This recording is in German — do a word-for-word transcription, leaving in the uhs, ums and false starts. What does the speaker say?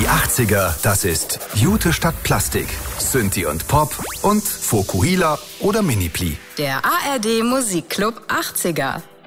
Die achtziger, das ist Jute statt Plastik, Synthi und Pop und Fokuhila oder Minipli. Der A R D Musikclub achtziger.